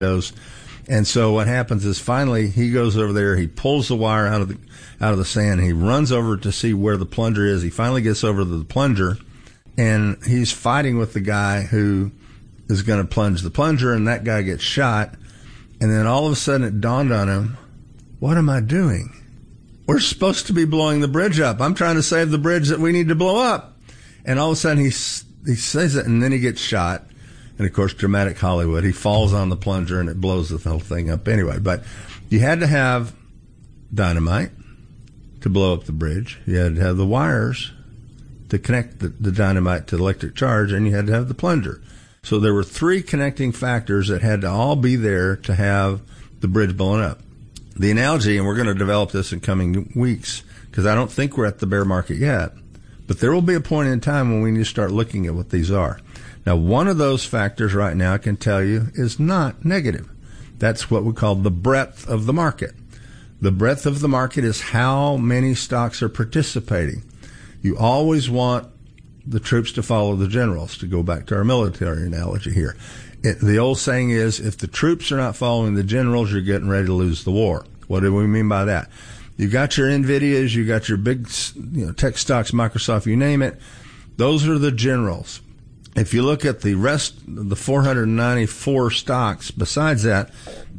And so what happens is finally he goes over there, he pulls the wire out of the sand, he runs over to see where the plunger is. He finally gets over to the plunger, and he's fighting with the guy who is going to plunge the plunger, and that guy gets shot. And then all of a sudden it dawned on him, what am I doing? We're supposed to be blowing the bridge up. I'm trying to save the bridge that we need to blow up. And all of a sudden he says it, and then he gets shot. And, of course, dramatic Hollywood. He falls on the plunger, and it blows the whole thing up anyway. But you had to have dynamite to blow up the bridge. You had to have the wires to connect the dynamite to the electric charge, and you had to have the plunger. So there were three connecting factors that had to all be there to have the bridge blown up. The analogy, and we're going to develop this in coming weeks, because I don't think we're at the bear market yet, but there will be a point in time when we need to start looking at what these are. Now, one of those factors right now I can tell you is not negative. That's what we call the breadth of the market. The breadth of the market is how many stocks are participating. You always want the troops to follow the generals, to go back to our military analogy here. The old saying is, if the troops are not following the generals, you're getting ready to lose the war. What do we mean by that? You got your NVIDIAs, you got your big tech stocks, Microsoft, you name it. Those are the generals. If you look at the rest, the 494 stocks, besides that,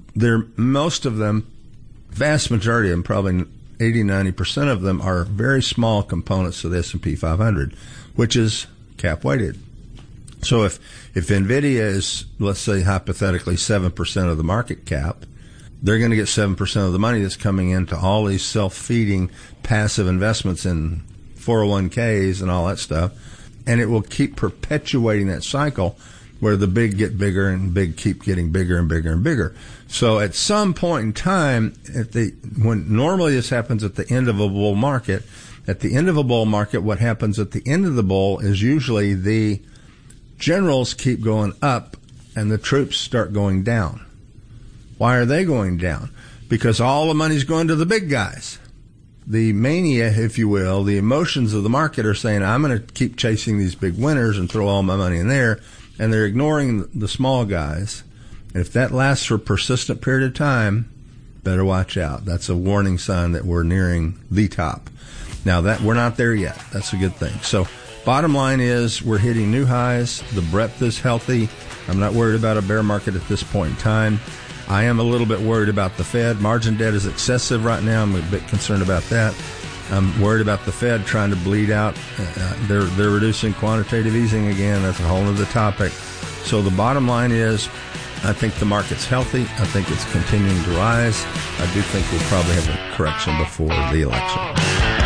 most of them, vast majority of them, probably 80-90% of them, are very small components of the S&P 500, which is cap weighted. So if NVIDIA is, let's say, hypothetically 7% of the market cap, they're going to get 7% of the money that's coming into all these self-feeding passive investments in 401ks and all that stuff. And it will keep perpetuating that cycle where the big get bigger and big keep getting bigger and bigger and bigger. So at some point in time, when normally this happens at the end of a bull market, at the end of a bull market, what happens at the end of the bull is usually the generals keep going up and the troops start going down. Why are they going down? Because all the money's going to the big guys. The mania, if you will, the emotions of the market are saying, I'm going to keep chasing these big winners and throw all my money in there, and they're ignoring the small guys. And if that lasts for a persistent period of time, better watch out. That's a warning sign that we're nearing the top. Now, that we're not there yet. That's a good thing. So bottom line is we're hitting new highs. The breadth is healthy. I'm not worried about a bear market at this point in time. I am a little bit worried about the Fed. Margin debt is excessive right now. I'm a bit concerned about that. I'm worried about the Fed trying to bleed out. They're reducing quantitative easing again. That's a whole other topic. So the bottom line is I think the market's healthy. I think it's continuing to rise. I do think we'll probably have a correction before the election.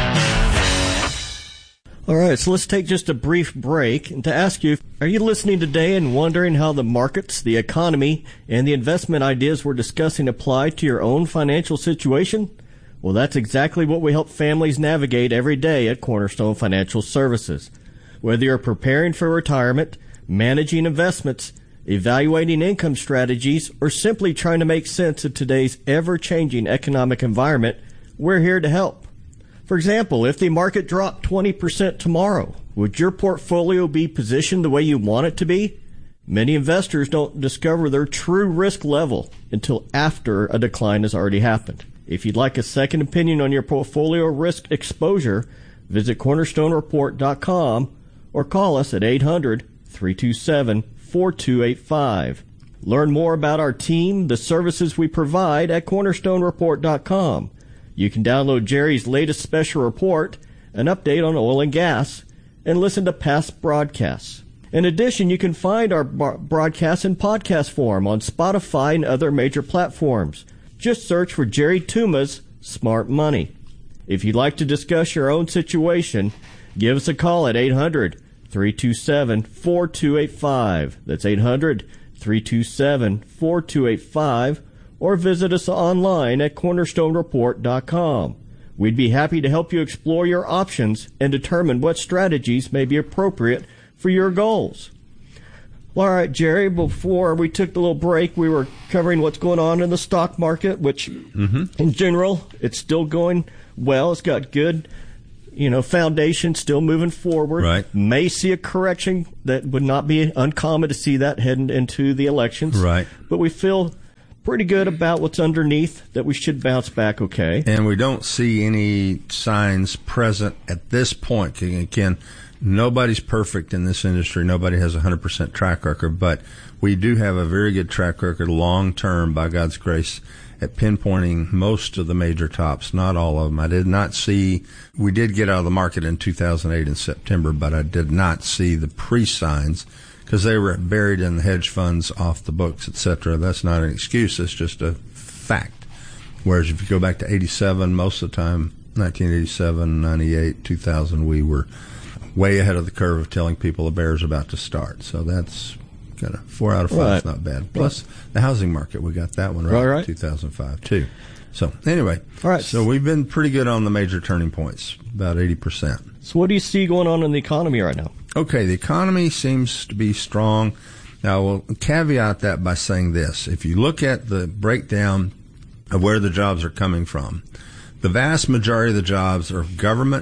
All right, so let's take just a brief break and to ask you, are you listening today and wondering how the markets, the economy, and the investment ideas we're discussing apply to your own financial situation? Well, that's exactly what we help families navigate every day at Cornerstone Financial Services. Whether you're preparing for retirement, managing investments, evaluating income strategies, or simply trying to make sense of today's ever-changing economic environment, we're here to help. For example, if the market dropped 20% tomorrow, would your portfolio be positioned the way you want it to be? Many investors don't discover their true risk level until after a decline has already happened. If you'd like a second opinion on your portfolio risk exposure, visit cornerstonereport.com or call us at 800-327-4285. Learn more about our team, the services we provide at cornerstonereport.com. You can download Jerry's latest special report, an update on oil and gas, and listen to past broadcasts. In addition, you can find our broadcasts in podcast form on Spotify and other major platforms. Just search for Jerry Tuma's Smart Money. If you'd like to discuss your own situation, give us a call at 800-327-4285. That's 800-327-4285. Or visit us online at cornerstonereport.com. We'd be happy to help you explore your options and determine what strategies may be appropriate for your goals. Well, all right, Jerry, before we took the little break, we were covering what's going on in the stock market, which in general, it's still going well. It's got good, foundation, still moving forward. Right. May see a correction that would not be uncommon to see that heading into the elections. Right. But we feel pretty good about what's underneath, that we should bounce back okay. And we don't see any signs present at this point. Again, nobody's perfect in this industry. Nobody has a 100% track record, but we do have a very good track record long term, by God's grace, at pinpointing most of the major tops, not all of them. I did not see, we did get out of the market in 2008 in September, but I did not see the pre-signs because they were buried in the hedge funds, off the books, etc. That's not an excuse. It's just a fact. Whereas if you go back to 87, most of the time, 1987, 98, 2000, we were way ahead of the curve of telling people the bear's about to start. So that's kind of 4 out of 5 right. is not bad. Plus the housing market, we got that one right. 2005 too. So anyway, all right. So we've been pretty good on the major turning points, about 80%. So what do you see going on in the economy right now? Okay, the economy seems to be strong. Now, we'll caveat that by saying this. If you look at the breakdown of where the jobs are coming from, the vast majority of the jobs are government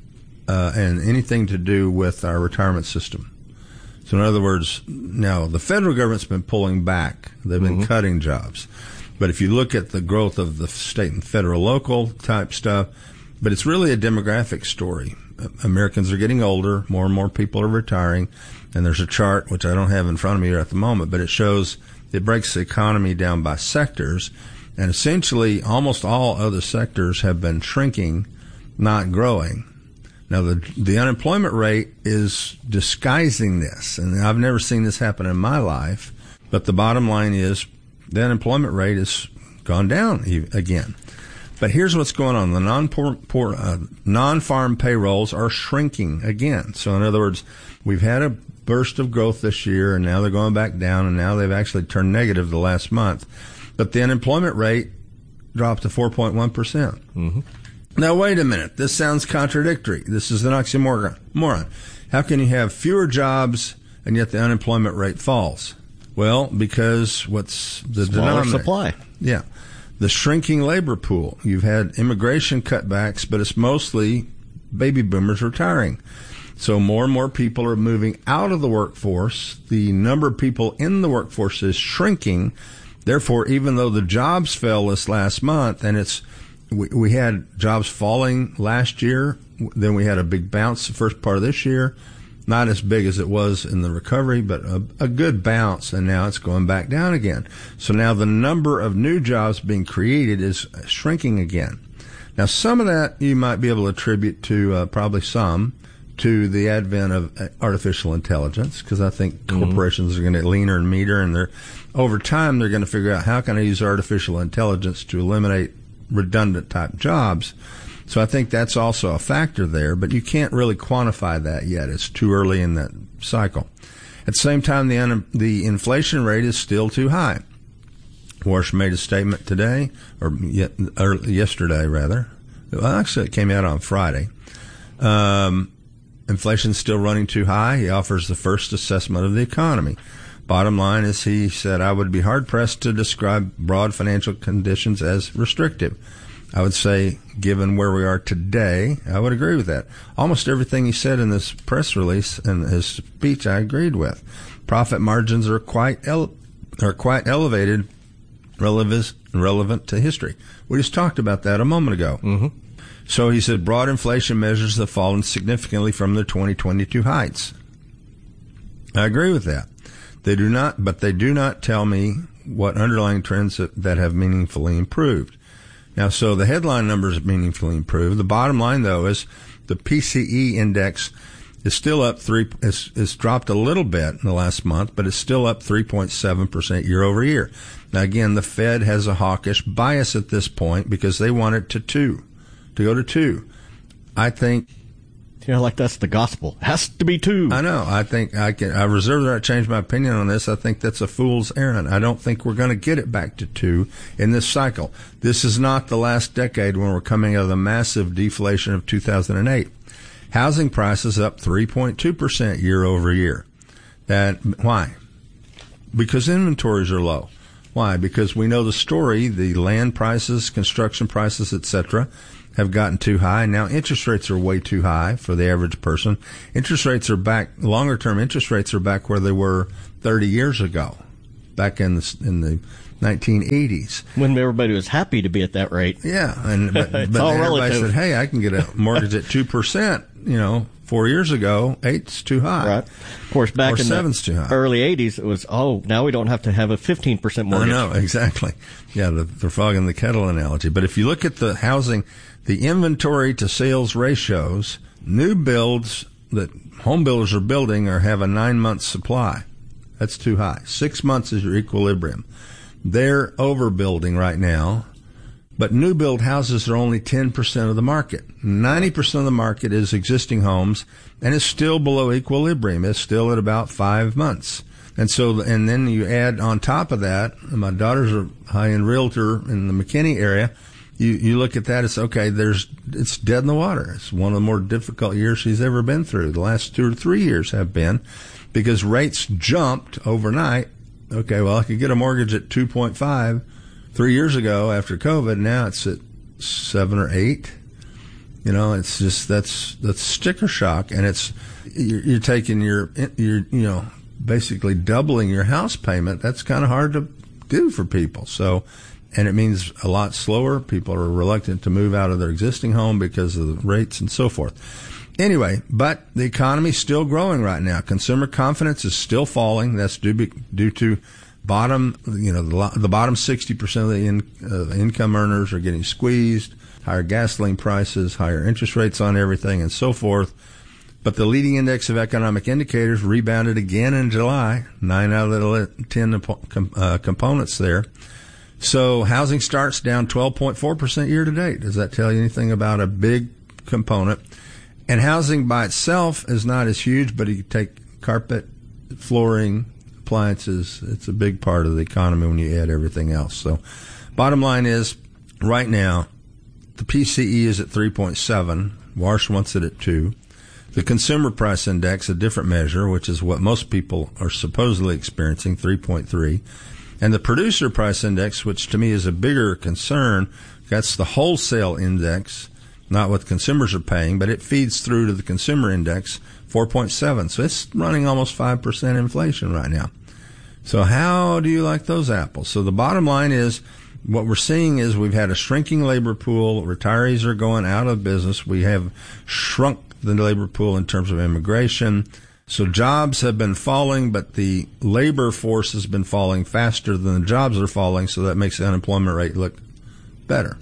and anything to do with our retirement system. So in other words, now the federal government's been pulling back. They've been cutting jobs. But if you look at the growth of the state and federal local type stuff, but it's really a demographic story. Americans are getting older. More and more people are retiring. And there's a chart, which I don't have in front of me here at the moment, but it shows, it breaks the economy down by sectors. And essentially almost all other sectors have been shrinking, not growing. Now, the unemployment rate is disguising this, and I've never seen this happen in my life, but the bottom line is the unemployment rate has gone down again. But here's what's going on. The non-farm payrolls are shrinking again. So, in other words, we've had a burst of growth this year, and now they're going back down, and now they've actually turned negative the last month. But the unemployment rate dropped to 4.1%. Mm-hmm. Now, wait a minute. This sounds contradictory. This is an oxymoron. How can you have fewer jobs and yet the unemployment rate falls? Well, because what's the denominator? Supply. Yeah. The shrinking labor pool. You've had immigration cutbacks, but it's mostly baby boomers retiring. So more and more people are moving out of the workforce. The number of people in the workforce is shrinking. Therefore, even though the jobs fell this last month, and we had jobs falling last year, then we had a big bounce the first part of this year. Not as big as it was in the recovery, but a good bounce, and now it's going back down again. So now the number of new jobs being created is shrinking again. Now, some of that you might be able to attribute to, probably some, to the advent of artificial intelligence, because I think corporations are going to get leaner and meaner, and over time they're going to figure out how can I use artificial intelligence to eliminate redundant type jobs. So I think that's also a factor there, but you can't really quantify that yet. It's too early in that cycle. At the same time, the inflation rate is still too high. Warsh made a statement today, or yesterday rather. Well, actually, it came out on Friday. Inflation's still running too high. He offers the first assessment of the economy. Bottom line is, he said, I would be hard-pressed to describe broad financial conditions as restrictive. I would say, given where we are today, I would agree with that. Almost everything he said in this press release and his speech, I agreed with. Profit margins are quite elevated, relevant to history. We just talked about that a moment ago. Mm-hmm. So he said, broad inflation measures have fallen significantly from their 2022 heights. I agree with that. They do not tell me what underlying trends that have meaningfully improved. Now, so the headline numbers have meaningfully improved. The bottom line, though, is the PCE index is still up it's dropped a little bit in the last month, but it's still up 3.7% year over year. Now, again, the Fed has a hawkish bias at this point because they want it to go to 2. I think. Yeah, like that's the gospel. Has to be 2. I know. I think I reserve the right to change my opinion on this. I think that's a fool's errand. I don't think we're going to get it back to 2 in this cycle. This is not the last decade when we're coming out of the massive deflation of 2008. Housing prices up 3.2% year over year. Why? Because inventories are low. Why? Because we know the story. The land prices, construction prices, etc., have gotten too high. Now interest rates are way too high for the average person. Interest rates are back, longer term interest rates are back where they were 30 years ago, back in the 1980s. When everybody was happy to be at that rate. Yeah, but all everybody relative. said, "Hey, I can get a mortgage at 2%." 4 years ago, 8's too high. Right. Of course, back in 7's too high. the early 80s, it was, now we don't have to have a 15% mortgage. I know, exactly. Yeah, the frog in the kettle analogy. But if you look at the housing, the inventory to sales ratios, new builds that home builders are building have a 9-month supply. That's too high. 6 months is your equilibrium. They're overbuilding right now, but new build houses are only 10% of the market. 90% of the market is existing homes, and it's still below equilibrium. It's still at about 5 months. And then you add on top of that, my daughter's a high-end realtor in the McKinney area. You look at that, it's okay, it's dead in the water. It's one of the more difficult years she's ever been through. The last 2 or 3 years have been, because rates jumped overnight. Okay, well, I could get a mortgage at 2.5 3 years ago after COVID. Now it's at 7 or 8. It's just that's sticker shock, and you're taking your basically doubling your house payment. That's kind of hard to do for people. So, and it means a lot slower. People are reluctant to move out of their existing home because of the rates and so forth. Anyway, but the economy's still growing right now. Consumer confidence is still falling. That's due to the bottom 60% of the income earners are getting squeezed, higher gasoline prices, higher interest rates on everything, and so forth. But the leading index of economic indicators rebounded again in July, 9 out of the 10 components there. So housing starts down 12.4% year to date. Does that tell you anything about a big component? And housing by itself is not as huge, but you take carpet, flooring, appliances. It's a big part of the economy when you add everything else. So bottom line is, right now, the PCE is at 3.7. Warsh wants it at 2. The Consumer Price Index, a different measure, which is what most people are supposedly experiencing, 3.3. And the Producer Price Index, which to me is a bigger concern, that's the wholesale index, not what consumers are paying, but it feeds through to the consumer index, 4.7. So it's running almost 5% inflation right now. So how do you like those apples? So the bottom line is, what we're seeing is we've had a shrinking labor pool. Retirees are going out of business. We have shrunk the labor pool in terms of immigration. So jobs have been falling, but the labor force has been falling faster than the jobs are falling, so that makes the unemployment rate look better.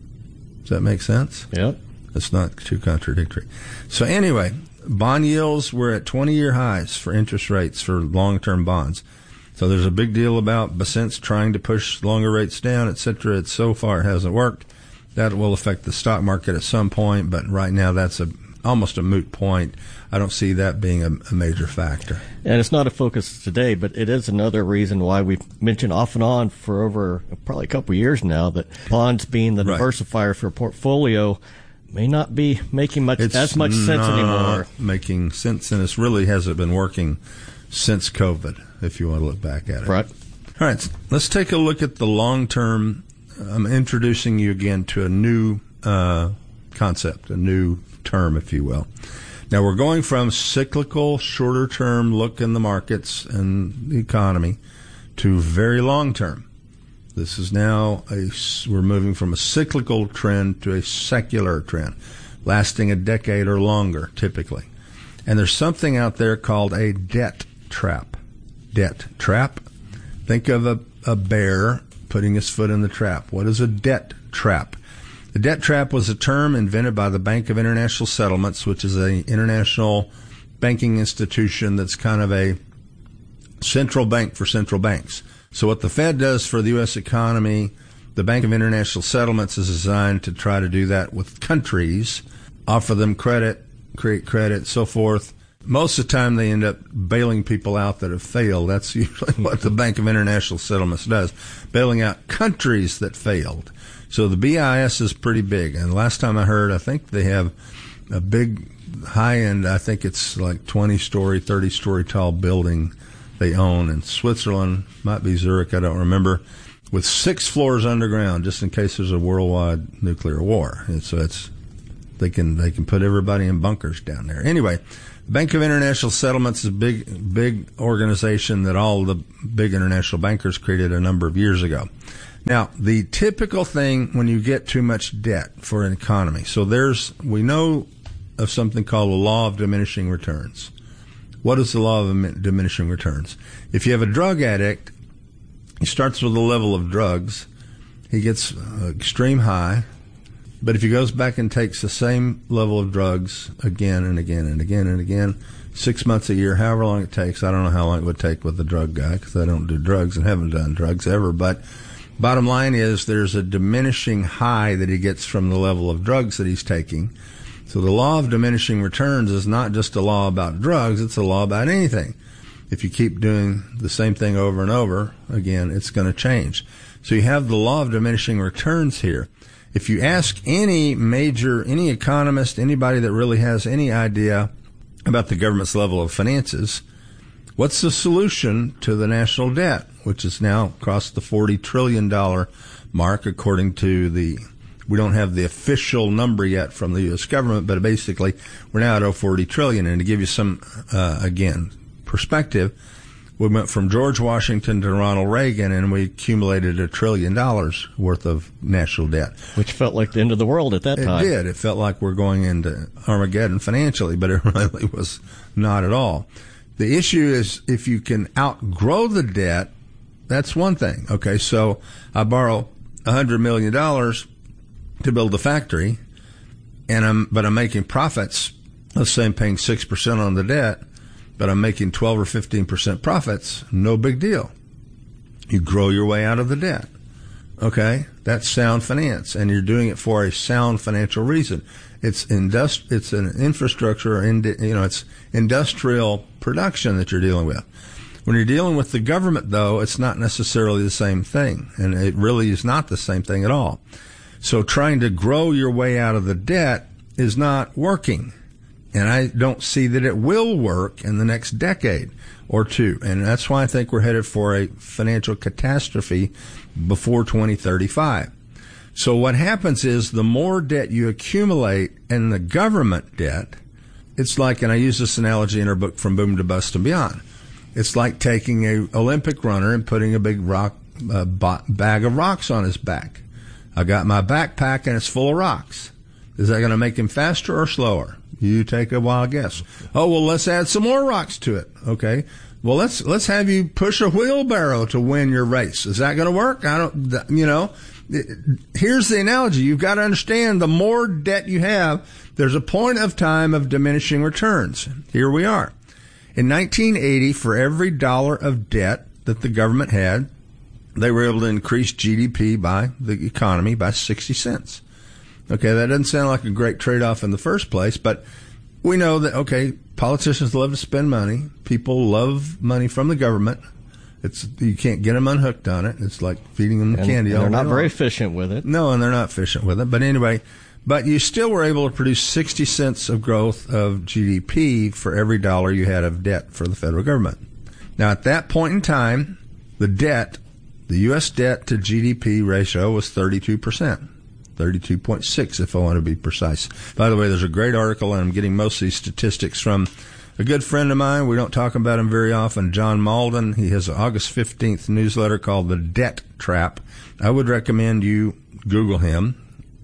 Does that make sense? Yep. It's not too contradictory. So anyway, bond yields were at 20-year highs for interest rates for long-term bonds. So there's a big deal about Basint's trying to push longer rates down, et cetera. It so far hasn't worked. That will affect the stock market at some point, but right now that's almost a moot point. I don't see that being a major factor. And it's not a focus today, but it is another reason why we've mentioned off and on for over probably a couple of years now that bonds being the diversifier for a portfolio may not be making as much sense anymore. Making sense, and it really hasn't been working since COVID, if you want to look back at it. Right. All right, let's take a look at the long term. I'm introducing you again to a new concept, a new term, if you will. Now, we're going from cyclical, shorter-term look in the markets and the economy to very long-term. This is now we're moving from a cyclical trend to a secular trend, lasting a decade or longer, typically. And there's something out there called a debt trap. Debt trap. Think of a bear putting his foot in the trap. What is a debt trap? The debt trap was a term invented by the Bank of International Settlements, which is an international banking institution that's kind of a central bank for central banks. So what the Fed does for the U.S. economy, the Bank of International Settlements is designed to try to do that with countries, offer them credit, create credit, so forth. Most of the time they end up bailing people out that have failed. That's usually what the Bank of International Settlements does, bailing out countries that failed. So the BIS is pretty big. And last time I heard, I think they have a big high-end, I think it's like 20-story, 30-story tall building they own in Switzerland, might be Zurich, I don't remember, with 6 floors underground just in case there's a worldwide nuclear war. And so they can put everybody in bunkers down there. Anyway, Bank of International Settlements is a big organization that all the big international bankers created a number of years ago. Now, the typical thing when you get too much debt for an economy, so we know of something called the law of diminishing returns. What is the law of diminishing returns? If you have a drug addict, he starts with a level of drugs, he gets extreme high, but if he goes back and takes the same level of drugs again and again and again and again, 6 months, a year, however long it takes, I don't know how long it would take with the drug guy because I don't do drugs and haven't done drugs ever, but bottom line is there's a diminishing high that he gets from the level of drugs that he's taking. So the law of diminishing returns is not just a law about drugs, it's a law about anything. If you keep doing the same thing over and over, again, it's going to change. So you have the law of diminishing returns here. If you ask any economist, anybody that really has any idea about the government's level of finances, what's the solution to the national debt, which is now crossed the $40 trillion mark according to we don't have the official number yet from the U.S. government, but basically we're now at $40 trillion. And to give you some, again, perspective, we went from George Washington to Ronald Reagan, and we accumulated $1 trillion worth of national debt. Which felt like the end of the world at that time. It did. It felt like we're going into Armageddon financially, but it really was not at all. The issue is if you can outgrow the debt, that's one thing. Okay, so I borrow $100 million to build a factory, but I'm making profits. Let's say I'm paying 6% on the debt, but I'm making 12 or 15% profits. No big deal. You grow your way out of the debt. Okay, that's sound finance, and you're doing it for a sound financial reason. It's an infrastructure, it's industrial production that you're dealing with. When you're dealing with the government, though, it's not necessarily the same thing, and it really is not the same thing at all. So trying to grow your way out of the debt is not working. And I don't see that it will work in the next decade or two. And that's why I think we're headed for a financial catastrophe before 2035. So what happens is the more debt you accumulate in the government debt, it's like, and I use this analogy in our book From Boom to Bust and Beyond, it's like taking an Olympic runner and putting a big bag of rocks on his back. I got my backpack and it's full of rocks. Is that going to make him faster or slower? You take a wild guess. Oh, well, let's add some more rocks to it. Okay. Well, let's have you push a wheelbarrow to win your race. Is that going to work? Here's the analogy. You've got to understand the more debt you have, there's a point of time of diminishing returns. Here we are. In 1980, for every dollar of debt that the government had, they were able to increase GDP by the economy by 60 cents. Okay, that doesn't sound like a great trade-off in the first place, but we know that, okay, politicians love to spend money. People love money from the government. You can't get them unhooked on it. It's like feeding them candy. And they're not very efficient with it. No, and they're not efficient with it. But anyway, you still were able to produce 60 cents of growth of GDP for every dollar you had of debt for the federal government. Now, at that point in time, the U.S. debt to GDP ratio was 32%, 32.6 if I want to be precise. By the way, there's a great article, and I'm getting most of these statistics from a good friend of mine. We don't talk about him very often, John Malden. He has an August 15th newsletter called The Debt Trap. I would recommend you Google him,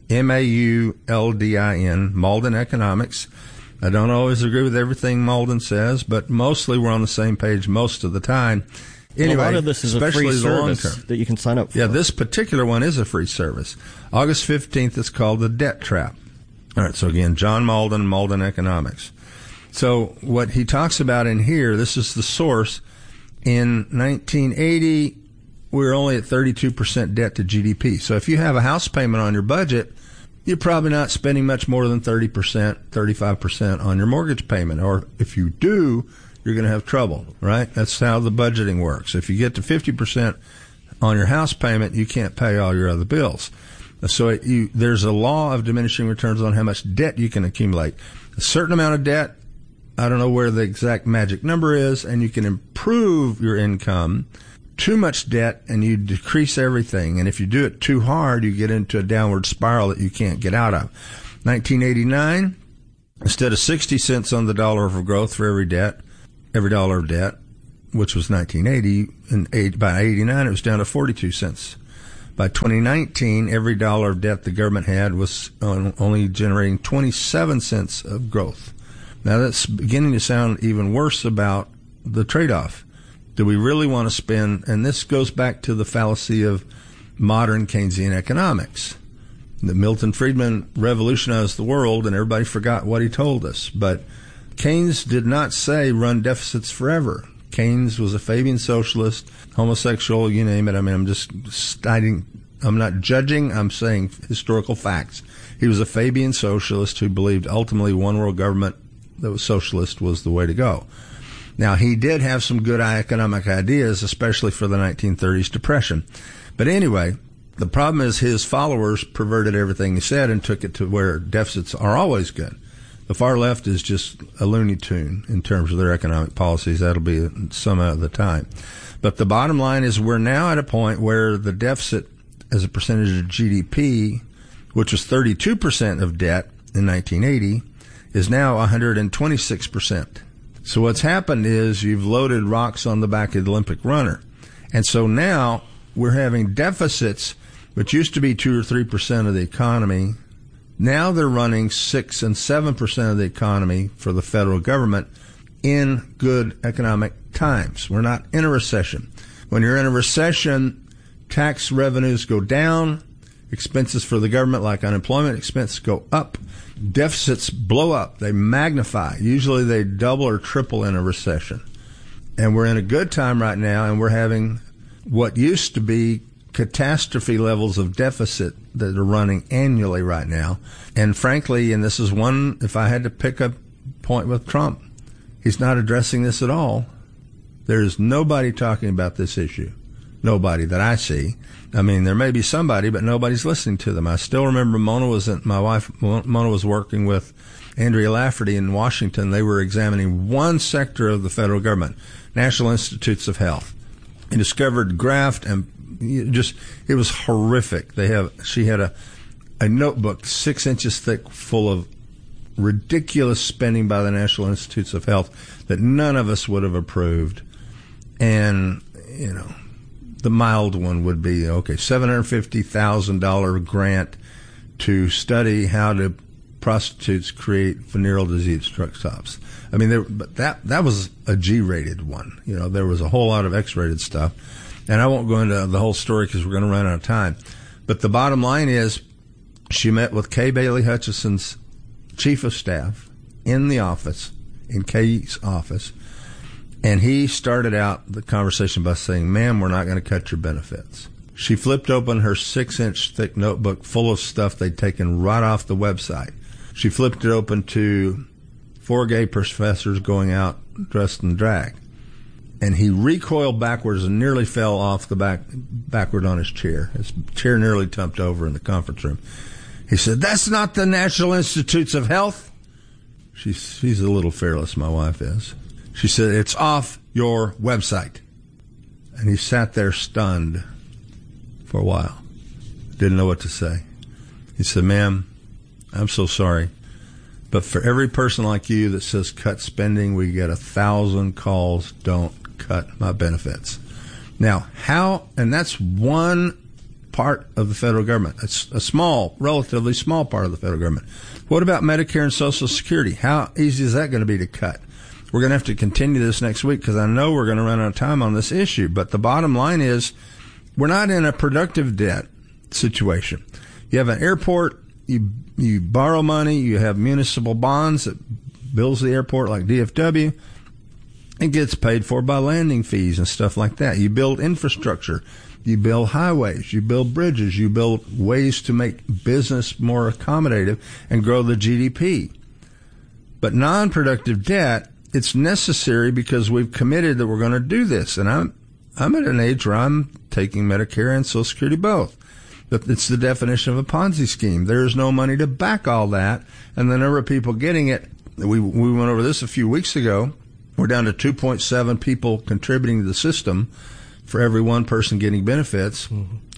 Mauldin, Malden Economics. I don't always agree with everything Malden says, but mostly we're on the same page most of the time. Anyway, a lot of this is a free service that you can sign up for. Yeah, this particular one is a free service. August 15th, it's called The Debt Trap. All right, so again, John Malden, Malden Economics. So what he talks about in here, this is the source. In 1980, we were only at 32% debt to GDP. So if you have a house payment on your budget, you're probably not spending much more than 30%, 35% on your mortgage payment. Or if you do, you're going to have trouble, right? That's how the budgeting works. If you get to 50% on your house payment, you can't pay all your other bills. So there's a law of diminishing returns on how much debt you can accumulate. A certain amount of debt, I don't know where the exact magic number is, and you can improve your income. Too much debt, and you decrease everything. And if you do it too hard, you get into a downward spiral that you can't get out of. 1989, Instead of 60 cents on the dollar of growth for every dollar of debt, which was 1980, and by 89 it was down to 42 cents. By 2019, every dollar of debt the government had was only generating 27 cents of growth. Now that's beginning to sound even worse about the trade-off. Do we really want to spend, and this goes back to the fallacy of modern Keynesian economics. That Milton Friedman revolutionized the world and everybody forgot what he told us. But Keynes did not say run deficits forever. Keynes was a Fabian socialist, homosexual, you name it. I mean, I'm just stating, I'm not judging, I'm saying historical facts. He was a Fabian socialist who believed ultimately one world government that was socialist was the way to go. Now, he did have some good economic ideas, especially for the 1930s depression. But anyway, the problem is his followers perverted everything he said and took it to where deficits are always good. The far left is just a Looney Tune in terms of their economic policies. That'll be some of the time. But the bottom line is we're now at a point where the deficit as a percentage of GDP, which was 32% of debt in 1980, is now 126%. So what's happened is you've loaded rocks on the back of the Olympic runner. And so now we're having deficits, which used to be 2 or 3% of the economy. Now they're running 6 and 7% of the economy for the federal government in good economic times. We're not in a recession. When you're in a recession, tax revenues go down, expenses for the government like unemployment expense go up, deficits blow up, they magnify. Usually they double or triple in a recession. And we're in a good time right now, and we're having what used to be catastrophe levels of deficit that are running annually right now. And frankly, and this is one, if I had to pick a point with Trump, he's not addressing this at all. There's nobody talking about this issue. Nobody that I see. I mean, there may be somebody, but nobody's listening to them. I still remember Mona was working with Andrea Lafferty in Washington. They were examining one sector of the federal government, National Institutes of Health. He discovered graft and it was horrific. She had a notebook 6 inches thick full of ridiculous spending by the National Institutes of Health that none of us would have approved. And, you know, the mild one would be, okay, $750,000 grant to study how do prostitutes create venereal disease truck stops. I mean, but that was a G-rated one. You know, there was a whole lot of X-rated stuff. And I won't go into the whole story because we're going to run out of time. But the bottom line is she met with Kay Bailey Hutchison's chief of staff in the office, in Kay's office, and he started out the conversation by saying, ma'am, we're not going to cut your benefits. She flipped open her 6-inch thick notebook full of stuff they'd taken right off the website. She flipped it open to 4 gay professors going out dressed in drag. And he recoiled backwards and nearly fell off the backward on his chair. His chair nearly tumped over in the conference room. He said, that's not the National Institutes of Health. She's a little fearless, my wife is. She said, it's off your website. And he sat there stunned for a while. Didn't know what to say. He said, ma'am, I'm so sorry. But for every person like you that says cut spending, we get 1,000 calls, don't cut my benefits. Now, how, and that's one part of the federal government. It's a small, relatively small part of the federal government. What about Medicare and Social Security? How easy is that going to be to cut? We're going to have to continue this next week because I know we're going to run out of time on this issue. But the bottom line is we're not in a productive debt situation. You have an airport, you borrow money, you have municipal bonds that bills the airport like DFW. It gets paid for by landing fees and stuff like that. You build infrastructure. You build highways. You build bridges. You build ways to make business more accommodative and grow the GDP. But non-productive debt, it's necessary because we've committed that we're going to do this. And I'm at an age where I'm taking Medicare and Social Security both. But it's the definition of a Ponzi scheme. There is no money to back all that. And the number of people getting it, we went over this a few weeks ago. We're down to 2.7 people contributing to the system for every one person getting benefits. Mm-hmm.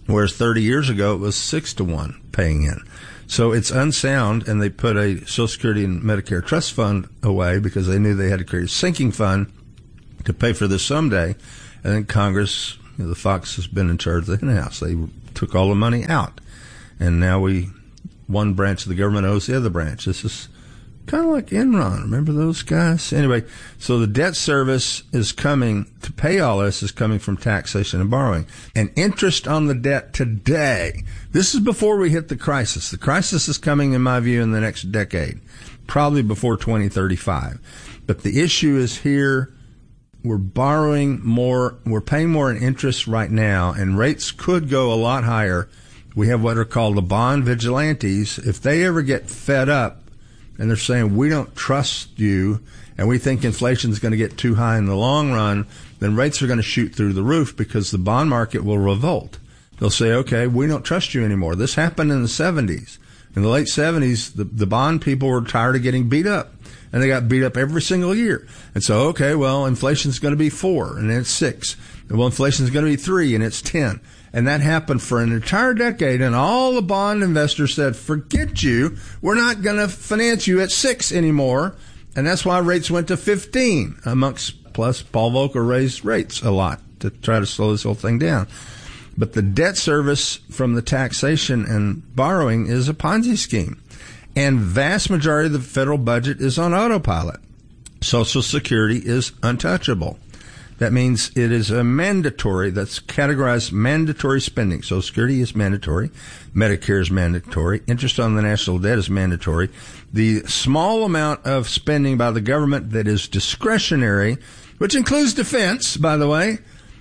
whereas 30 years ago it was 6-to-1 paying in. So it's unsound, and they put a Social Security and Medicare trust fund away because they knew they had to create a sinking fund to pay for this someday. And then Congress, the Fox has been in charge of the House. They took all the money out. And now one branch of the government owes the other branch. This is kind of like Enron. Remember those guys? Anyway, so the debt service is coming to pay all this is coming from taxation and borrowing. And interest on the debt today, this is before we hit the crisis. The crisis is coming, in my view, in the next decade, probably before 2035. But the issue is here. We're borrowing more. We're paying more in interest right now, and rates could go a lot higher. We have what are called the bond vigilantes. If they ever get fed up and they're saying, we don't trust you and we think inflation is going to get too high in the long run, then rates are going to shoot through the roof because the bond market will revolt. They'll say, okay, we don't trust you anymore. This happened in the 70s. In the late 70s, the bond people were tired of getting beat up. And they got beat up every single year. And so, okay, well, inflation's going to be 4, and then it's 6. Well, inflation's going to be 3, and it's 10. And that happened for an entire decade, and all the bond investors said, forget you. We're not going to finance you at 6 anymore. And that's why rates went to 15 plus Paul Volcker raised rates a lot to try to slow this whole thing down. But the debt service from the taxation and borrowing is a Ponzi scheme. And vast majority of the federal budget is on autopilot. Social Security is untouchable. That means it is a mandatory, that's categorized mandatory spending. Social Security is mandatory. Medicare is mandatory. Interest on the national debt is mandatory. The small amount of spending by the government that is discretionary, which includes defense, by the way,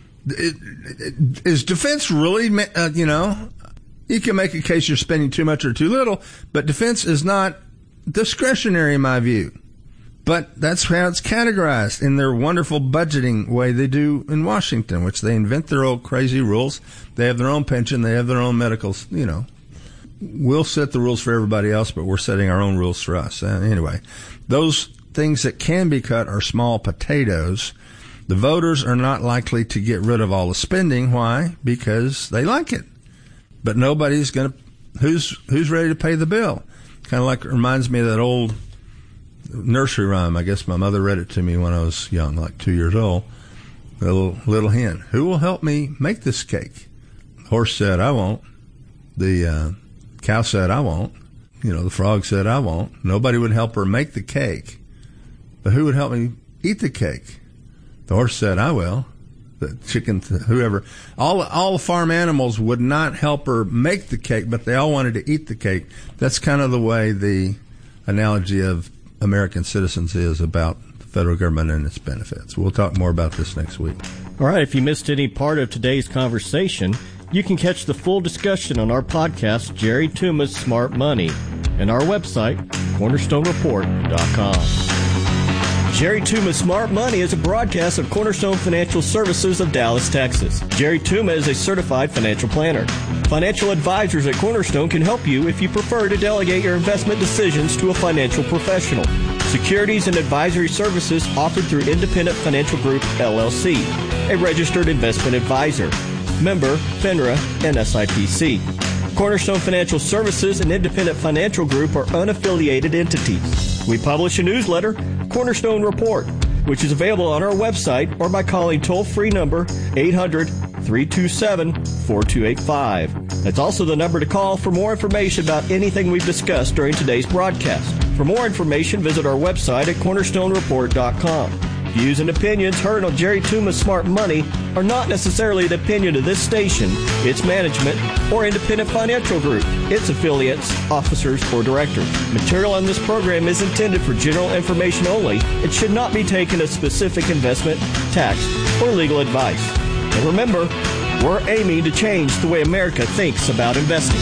is defense really, you can make a case you're spending too much or too little, but defense is not discretionary in my view. But that's how it's categorized in their wonderful budgeting way they do in Washington, which they invent their old crazy rules. They have their own pension. They have their own medicals. We'll set the rules for everybody else, but we're setting our own rules for us. Anyway, those things that can be cut are small potatoes. The voters are not likely to get rid of all the spending. Why? Because they like it. But nobody's going to, who's ready to pay the bill? Kind of like it reminds me of that old nursery rhyme. I guess my mother read it to me when I was young, like 2 years old. A little hen. Who will help me make this cake? The horse said, I won't. The cow said, I won't. The frog said, I won't. Nobody would help her make the cake. But who would help me eat the cake? The horse said, I will. The chicken, whoever, all the farm animals would not help her make the cake, but they all wanted to eat the cake. That's kind of the way the analogy of American citizens is about the federal government and its benefits. We'll talk more about this next week. All right. If you missed any part of today's conversation, you can catch the full discussion on our podcast, Jerry Tuma's Smart Money, and our website, cornerstonereport.com. Jerry Tuma's Smart Money is a broadcast of Cornerstone Financial Services of Dallas, Texas. Jerry Tuma is a certified financial planner. Financial advisors at Cornerstone can help you if you prefer to delegate your investment decisions to a financial professional. Securities and advisory services offered through Independent Financial Group, LLC, a registered investment advisor. Member, FINRA, and SIPC. Cornerstone Financial Services and Independent Financial Group are unaffiliated entities. We publish a newsletter, Cornerstone Report, which is available on our website or by calling toll-free number 800-327-4285. That's also the number to call for more information about anything we've discussed during today's broadcast. For more information, visit our website at cornerstonereport.com. Views and opinions heard on Jerry Tuma's Smart Money are not necessarily the opinion of this station, its management, or Independent Financial Group, its affiliates, officers, or directors. Material on this program is intended for general information only. It should not be taken as specific investment, tax, or legal advice. And remember, we're aiming to change the way America thinks about investing.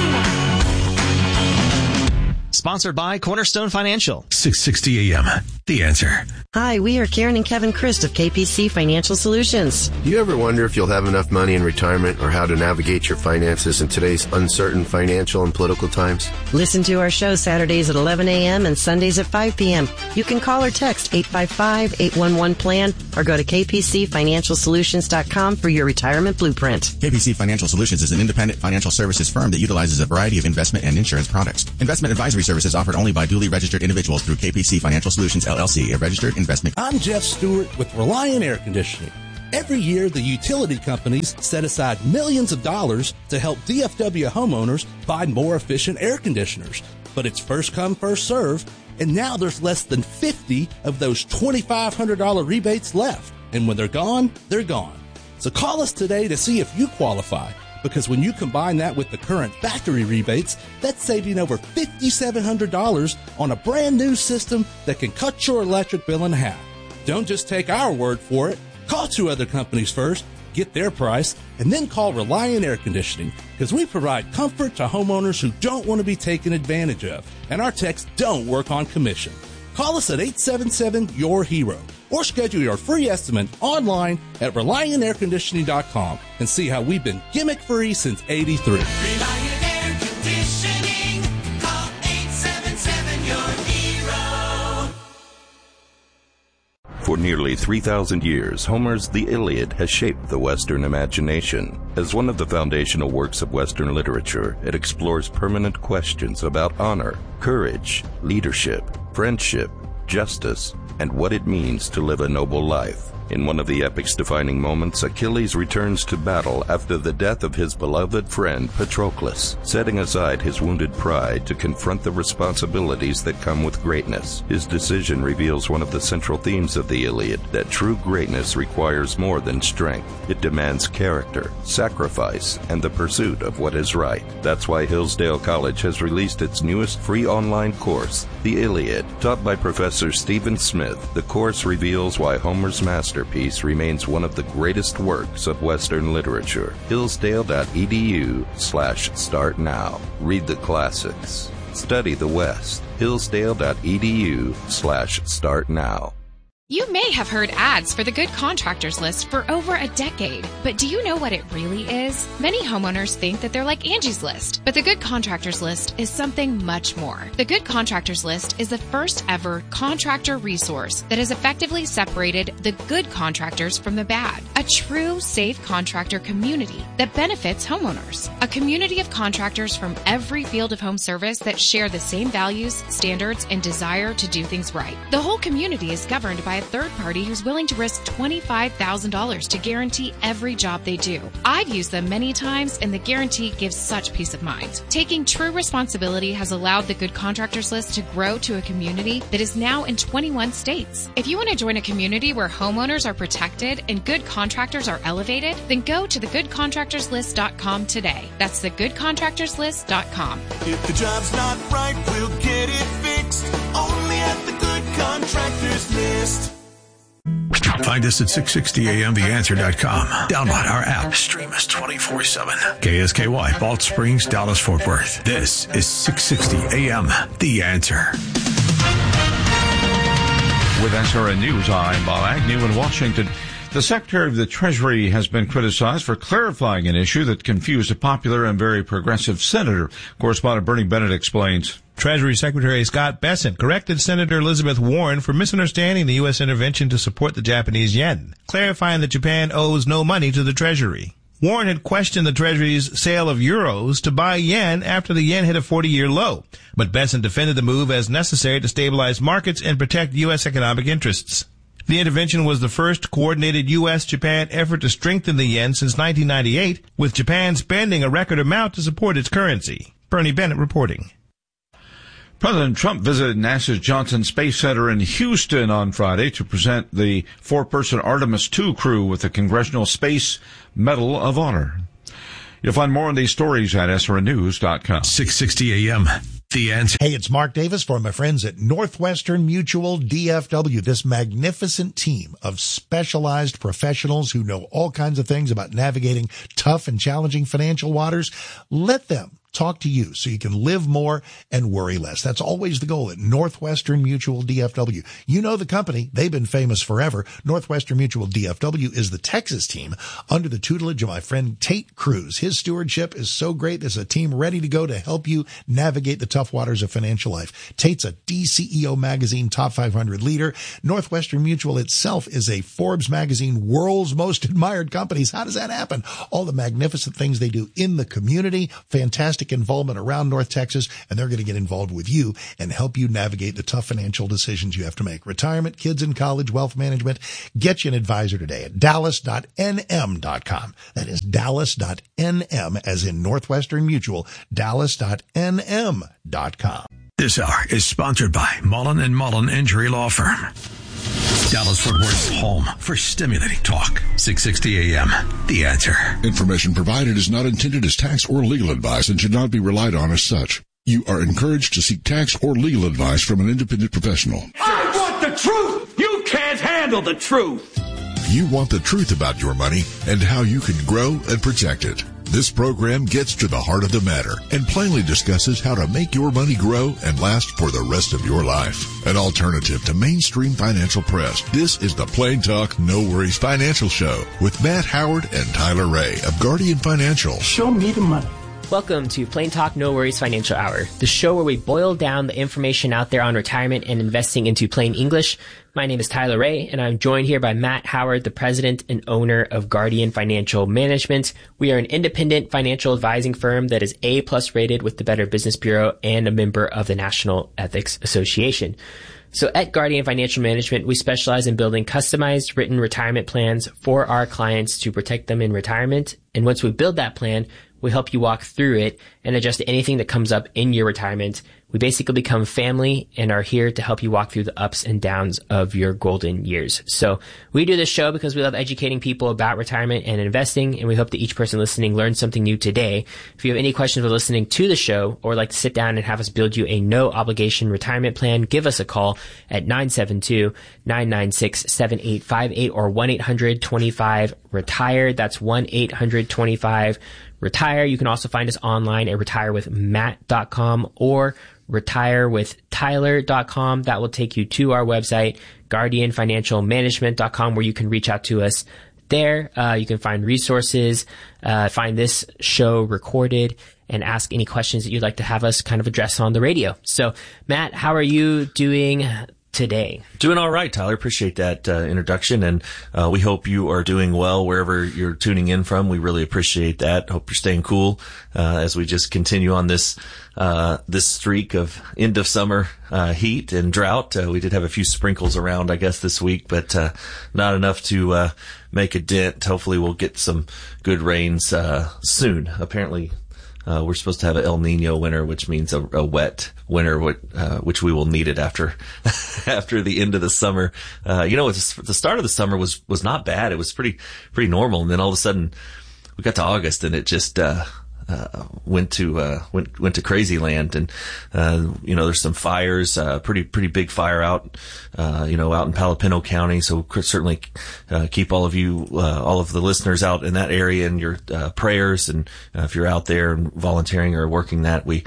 Sponsored by Cornerstone Financial. 660 AM. The Answer. Hi, we are Karen and Kevin Christ of KPC Financial Solutions. Do you ever wonder if you'll have enough money in retirement or how to navigate your finances in today's uncertain financial and political times? Listen to our show Saturdays at 11 a.m. and Sundays at 5 p.m. You can call or text 855-811-PLAN or go to kpcfinancialsolutions.com for your retirement blueprint. KPC Financial Solutions is an independent financial services firm that utilizes a variety of investment and insurance products. Investment advisory services offered only by duly registered individuals through KPC Financial Solutions, LLC, a registered investment. I'm Jeff Stewart with Reliant Air Conditioning. Every year, the utility companies set aside millions of dollars to help DFW homeowners buy more efficient air conditioners. But it's first come, first serve, and now there's less than 50 of those $2,500 rebates left. And when they're gone, they're gone. So call us today to see if you qualify, because when you combine that with the current factory rebates, that's saving over $5,700 on a brand new system that can cut your electric bill in half. Don't just take our word for it. Call 2 other companies first, get their price, and then call Reliant Air Conditioning, because we provide comfort to homeowners who don't want to be taken advantage of, and our techs don't work on commission. Call us at 877-YOUR-HERO or schedule your free estimate online at ReliantAirConditioning.com and see how we've been gimmick-free since '83. Reliant Air Conditioning. Call 877-YOUR-HERO. For nearly 3,000 years, Homer's The Iliad has shaped the Western imagination. As one of the foundational works of Western literature, it explores permanent questions about honor, courage, leadership, friendship, justice, and what it means to live a noble life. In one of the epic's defining moments, Achilles returns to battle after the death of his beloved friend Patroclus, setting aside his wounded pride to confront the responsibilities that come with greatness. His decision reveals one of the central themes of the Iliad, that true greatness requires more than strength. It demands character, sacrifice, and the pursuit of what is right. That's why Hillsdale College has released its newest free online course, The Iliad. Taught by Professor Stephen Smith, the course reveals why Homer's masterpiece remains one of the greatest works of Western literature. Hillsdale.edu/start now. Read the classics. Study the West. Hillsdale.edu/start now. You may have heard ads for the Good Contractors List for over a decade, but do you know what it really is? Many homeowners think that they're like Angie's List, but the Good Contractors List is something much more. The Good Contractors List is the first ever contractor resource that has effectively separated the good contractors from the bad. A true safe contractor community that benefits homeowners. A community of contractors from every field of home service that share the same values, standards, and desire to do things right. The whole community is governed by a third party who's willing to risk $25,000 to guarantee every job they do. I've used them many times, and the guarantee gives such peace of mind. Taking true responsibility has allowed the Good Contractors List to grow to a community that is now in 21 states. If you want to join a community where homeowners are protected and good contractors are elevated, then go to thegoodcontractorslist.com today. That's thegoodcontractorslist.com. If the job's not right, we'll get it fixed. Only at the Good Contractors List. Find us at 660amtheanswer.com. Download our app. Stream us 24/7. KSKY, Balch Springs, Dallas, Fort Worth. This is 660 AM, The Answer. With SRN News, I'm Bob Agnew in Washington. The Secretary of the Treasury has been criticized for clarifying an issue that confused a popular and very progressive senator. Correspondent Bernie Bennett explains. Treasury Secretary Scott Bessent corrected Senator Elizabeth Warren for misunderstanding the U.S. intervention to support the Japanese yen, clarifying that Japan owes no money to the Treasury. Warren had questioned the Treasury's sale of euros to buy yen after the yen hit a 40-year low, but Bessent defended the move as necessary to stabilize markets and protect U.S. economic interests. The intervention was the first coordinated U.S.-Japan effort to strengthen the yen since 1998, with Japan spending a record amount to support its currency. Bernie Bennett reporting. President Trump visited NASA's Johnson Space Center in Houston on Friday to present the 4-person Artemis II crew with the Congressional Space Medal of Honor. You'll find more on these stories at srnnews.com. 660 AM. The Answer. Hey, it's Mark Davis for my friends at Northwestern Mutual DFW, this magnificent team of specialized professionals who know all kinds of things about navigating tough and challenging financial waters. Let them talk to you so you can live more and worry less. That's always the goal at Northwestern Mutual DFW. You know the company. They've been famous forever. Northwestern Mutual DFW is the Texas team under the tutelage of my friend Tate Cruz. His stewardship is so great. There's a team ready to go to help you navigate the tough waters of financial life. Tate's a DCEO magazine top 500 leader. Northwestern Mutual itself is a Forbes magazine world's most admired companies. How does that happen? All the magnificent things they do in the community, fantastic involvement around North Texas, and they're going to get involved with you and help you navigate the tough financial decisions you have to make. Retirement, kids in college, wealth management. Get you an advisor today at dallas.nm.com. That is dallas.nm as in Northwestern Mutual, dallas.nm.com. This hour is sponsored by Mullen & Mullen Injury Law Firm. Dallas-Fort Worth's home for stimulating talk. 660 AM. The Answer. Information provided is not intended as tax or legal advice and should not be relied on as such. You are encouraged to seek tax or legal advice from an independent professional. I want the truth! You can't handle the truth! You want the truth about your money and how you can grow and protect it. This program gets to the heart of the matter and plainly discusses how to make your money grow and last for the rest of your life. An alternative to mainstream financial press, this is the Plain Talk, No Worries Financial Show with Matt Howard and Tyler Ray of Guardian Financial. Show me the money. Welcome to Plain Talk No Worries Financial Hour, the show where we boil down the information out there on retirement and investing into plain English. My name is Tyler Ray, and I'm joined here by Matt Howard, the president and owner of Guardian Financial Management. We are an independent financial advising firm that is A+ rated with the Better Business Bureau and a member of the National Ethics Association. So at Guardian Financial Management, we specialize in building customized written retirement plans for our clients to protect them in retirement. And once we build that plan, we help you walk through it and adjust to anything that comes up in your retirement. We basically become family and are here to help you walk through the ups and downs of your golden years. So we do this show because we love educating people about retirement and investing, and we hope that each person listening learns something new today. If you have any questions for listening to the show or like to sit down and have us build you a no obligation retirement plan, give us a call at 972-996-7858 or 1-800-25-RETIRE. That's 1-800-25-RETIRE. You can also find us online at retirewithmatt.com or retirewithtyler.com. That will take you to our website, guardianfinancialmanagement.com, where you can reach out to us there. You can find resources, find this show recorded, and ask any questions that you'd like to have us kind of address on the radio. So, Matt, how are you doing today? Doing all right, Tyler. Appreciate that introduction, and we hope you are doing well wherever you're tuning in from. We really appreciate that. Hope you're staying cool as we just continue on this streak of end of summer heat and drought. We did have a few sprinkles around, I guess, this week, but not enough to make a dent. Hopefully, we'll get some good rains soon. Apparently, we're supposed to have an El Nino winter, which means a wet winter, which we will need it after the end of the summer. The start of the summer was not bad. It was pretty normal. And then all of a sudden we got to August and it just, went to crazy land. And, there's some fires, pretty big fire out in Palapino County. So certainly, keep all of you, all of the listeners out in that area in your, prayers. And, if you're out there and volunteering or working that, we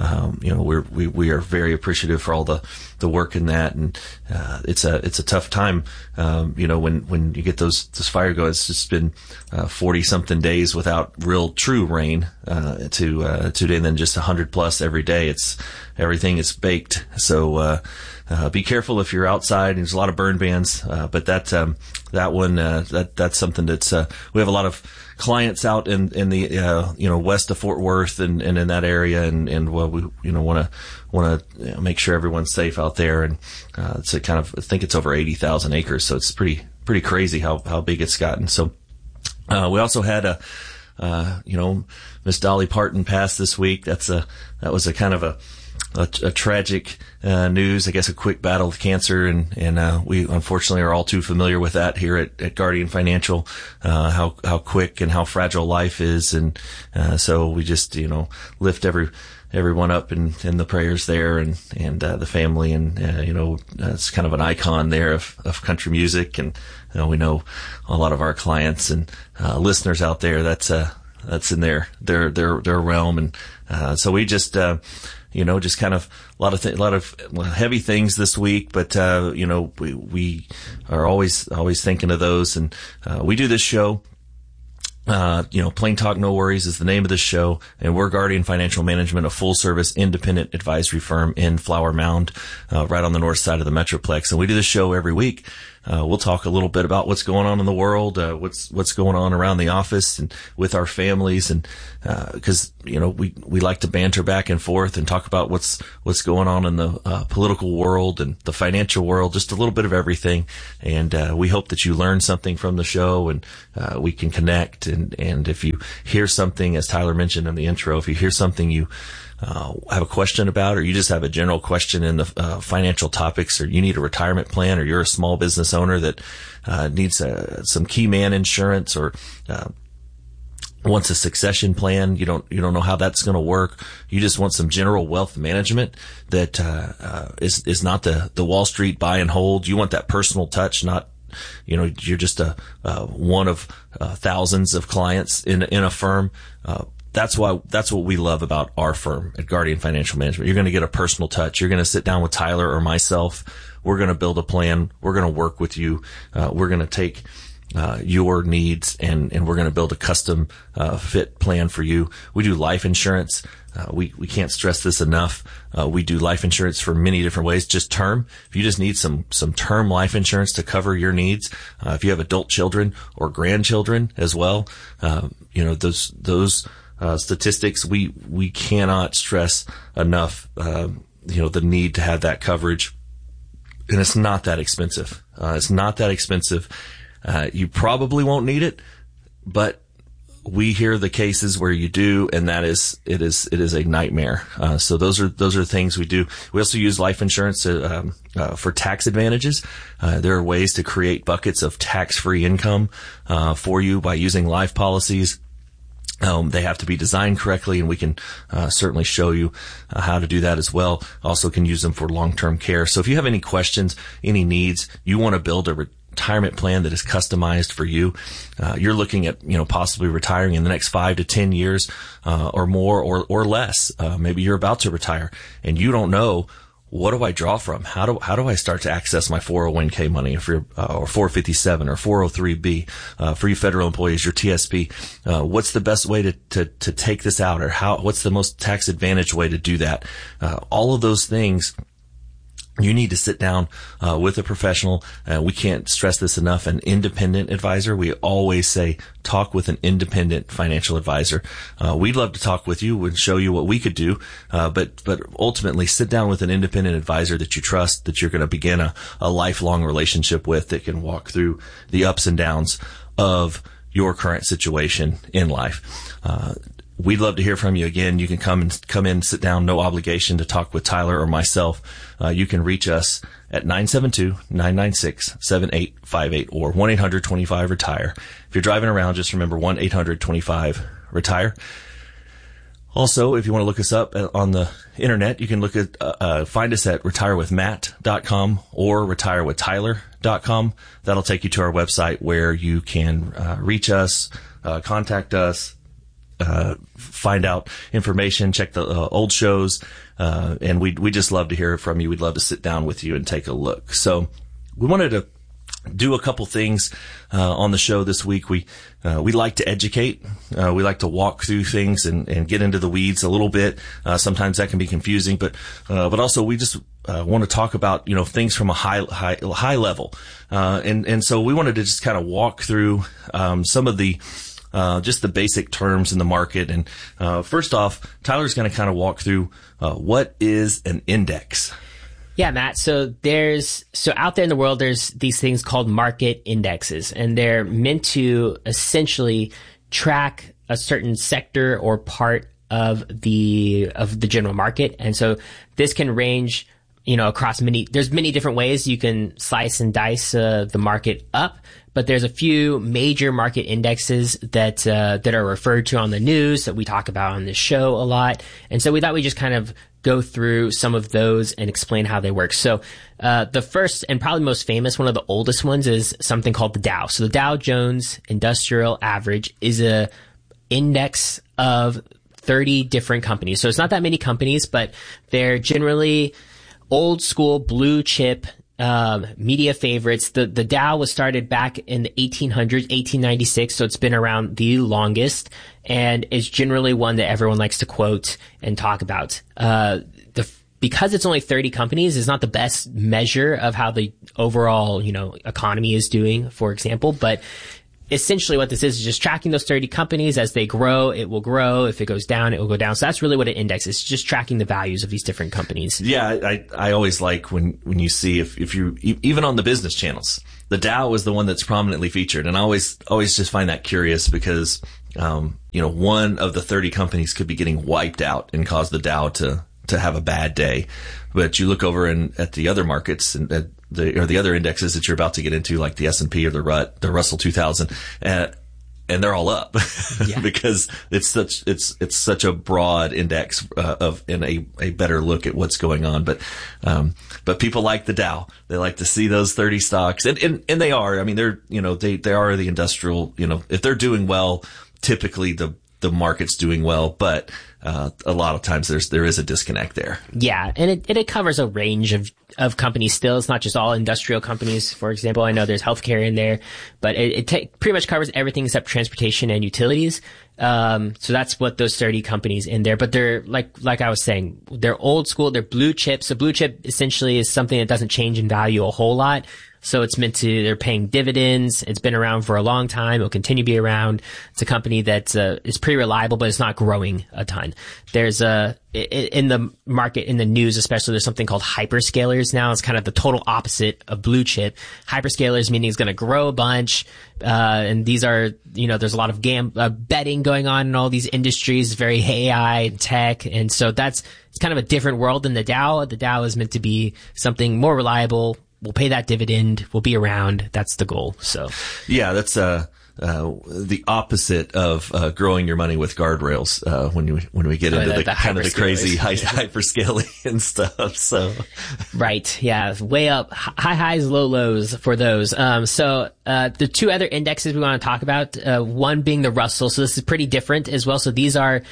are very appreciative for all the work in that. And, it's a tough time, when you get those fire going. It's just been, 40 something days without real true rain, today, and then just 100+ every day. Everything is baked. So, be careful if you're outside. There's a lot of burn bans, but that's something that's, we have a lot of clients out in the, west of Fort Worth and in that area. And we, want to make sure everyone's safe out there. And, it's I think it's over 80,000 acres. So it's pretty crazy how big it's gotten. So, we also had Miss Dolly Parton passed this week. That was a kind of a tragic news. I guess a quick battle with cancer, and we unfortunately are all too familiar with that here at Guardian Financial. How quick and how fragile life is, and so we just lift everyone up in the prayers there, and the family, and it's kind of an icon there of country music, and we know a lot of our clients and listeners out there. That's that's in their realm. And so we just just kind of a lot of heavy things this week, but we are always thinking of those. And we do this show. Plain Talk No Worries is the name of this show, and we're Guardian Financial Management, a full-service independent advisory firm in Flower Mound, right on the north side of the Metroplex. And we do this show every week. We'll talk a little bit about what's going on in the world, what's going on around the office and with our families, and because we like to banter back and forth and talk about what's going on in the political world and the financial world, just a little bit of everything. And we hope that you learn something from the show, and we can connect. And if you hear something, as Tyler mentioned in the intro, if you hear something you have a question about, or you just have a general question in the financial topics, or you need a retirement plan, or you're a small business owner that needs some key man insurance, or wants a succession plan, you don't know how that's going to work, you just want some general wealth management that is not the Wall Street buy and hold. You want that personal touch, not you're just one of thousands of clients in a firm. That's what we love about our firm at Guardian Financial Management. You're going to get a personal touch. You're going to sit down with Tyler or myself. We're going to build a plan. We're going to work with you. We're going to take your needs and we're going to build a custom fit plan for you. We do life insurance. We can't stress this enough. We do life insurance for many different ways. Just term. If you just need some term life insurance to cover your needs, if you have adult children or grandchildren as well, those statistics, we cannot stress enough, the need to have that coverage. And it's not that expensive. You probably won't need it, but we hear the cases where you do, and it is a nightmare. So those are things we do. We also use life insurance for tax advantages. There are ways to create buckets of tax-free income for you by using life policies. They have to be designed correctly, and we can certainly show you how to do that as well. Also can use them for long-term care. So if you have any questions, any needs, you want to build a retirement plan that is customized for you, you're looking at possibly retiring in the next 5 to 10 years or more or less. Maybe you're about to retire and you don't know, what do I draw from? How do I start to access my 401k money if you're, or 457 or 403b, for you federal employees, your TSP? What's the best way to take this out, or what's the most tax advantage way to do that? All of those things, you need to sit down with a professional. We can't stress this enough. An independent advisor. We always say, talk with an independent financial advisor. We'd love to talk with you and show you what we could do. But ultimately, sit down with an independent advisor that you trust, that you're going to begin a lifelong relationship with, that can walk through the ups and downs of your current situation in life. We'd love to hear from you. Again, you can come in, sit down, no obligation to talk with Tyler or myself. You can reach us at 972-996-7858 or 1-800-25-RETIRE. If you're driving around, just remember 1-800-25-RETIRE. Also, if you want to look us up on the internet, you can find us at retirewithmatt.com or retirewithtyler.com. That'll take you to our website where you can reach us, contact us, find out information, check the old shows, and we just love to hear from you. We'd love to sit down with you and take a look. So we wanted to do a couple things on the show this week. We like to educate. We like to walk through things and get into the weeds a little bit. Sometimes that can be confusing, but also we just want to talk about things from a high level. And so we wanted to just kind of walk through some of the just the basic terms in the market. And first off, Tyler's going to kind of walk through what is an index. Yeah, Matt. So out there in the world, there's these things called market indexes, and they're meant to essentially track a certain sector or part of the general market. And so this can range, across there's many different ways you can slice and dice the market up. But there's a few major market indexes that are referred to on the news that we talk about on this show a lot. And so we thought we'd just kind of go through some of those and explain how they work. So the first and probably most famous, one of the oldest ones, is something called the Dow. So the Dow Jones Industrial Average is a index of 30 different companies. So it's not that many companies, but they're generally old school blue chip media favorites. The Dow was started back in the 1800s, 1896, so it's been around the longest, and is generally one that everyone likes to quote and talk about. Because it's only 30 companies is not the best measure of how the overall, economy is doing, for example, but essentially what this is just tracking those 30 companies. As they grow, it will grow. If it goes down, it will go down. So that's really what an index is, just tracking the values of these different companies. Yeah, I always like when you see if you even on the business channels, the Dow is the one that's prominently featured, and I always just find that curious because one of the 30 companies could be getting wiped out and cause the Dow to have a bad day. But you look over at the other markets and the other indexes that you're about to get into, like the S&P or the Russell 2000, and they're all up because it's such a broad index and a better look at what's going on. But people like the Dow. They like to see those 30 stocks, and they are. I mean, they are the industrial. If they're doing well, typically the market's doing well, but a lot of times there is a disconnect there. Yeah, and it covers a range of companies still. It's not just all industrial companies. For example, I know there's healthcare in there, but it pretty much covers everything except transportation and utilities. So that's what those 30 companies in there. But they're like I was saying, they're old school. They're blue chips. So blue chip essentially is something that doesn't change in value a whole lot. So they're paying dividends. It's been around for a long time. It'll continue to be around. It's a company that is pretty reliable, but it's not growing a ton. There's in the market, in the news especially, there's something called hyperscalers now. It's kind of the total opposite of blue chip. Hyperscalers meaning it's going to grow a bunch. And these are, there's a lot of betting going on in all these industries, very AI and tech. And so it's kind of a different world than the Dow. The Dow is meant to be something more reliable. We'll pay that dividend. We'll be around. That's the goal. So, yeah, that's the opposite of growing your money with guardrails. When we get into the kind of the crazy hyperscaling and stuff. So, right, yeah, way up, high highs, low lows for those. The two other indexes we want to talk about, one being the Russell. So this is pretty different as well. So these are